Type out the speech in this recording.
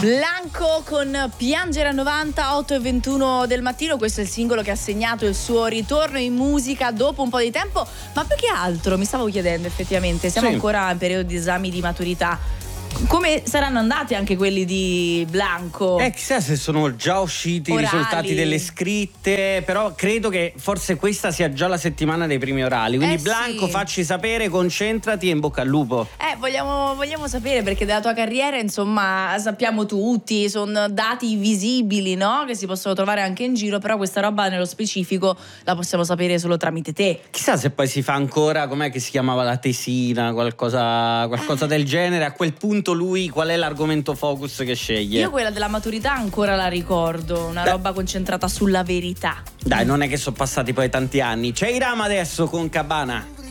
Blanco con Piangere a 90, 8:21 del mattino. Questo è il singolo che ha segnato il suo ritorno in musica dopo un po' di tempo. Ma più che altro mi stavo chiedendo, effettivamente, siamo ancora in periodo di esami di maturità. Come saranno andati anche quelli di Blanco? Chissà se sono già usciti i risultati delle scritte, però credo che forse questa sia già la settimana dei primi orali. Quindi Blanco, facci sapere, concentrati e in bocca al lupo. Vogliamo sapere, perché della tua carriera, insomma, sappiamo tutti, sono dati visibili, no? Che si possono trovare anche in giro, però questa roba nello specifico la possiamo sapere solo tramite te. Chissà se poi si fa ancora, com'è che si chiamava, la tesina, qualcosa del genere. A quel punto lui qual è l'argomento focus che sceglie? Io quella della maturità ancora la ricordo, una roba concentrata sulla verità. Dai, non è che sono passati poi tanti anni. C'è Irama adesso con Cabana.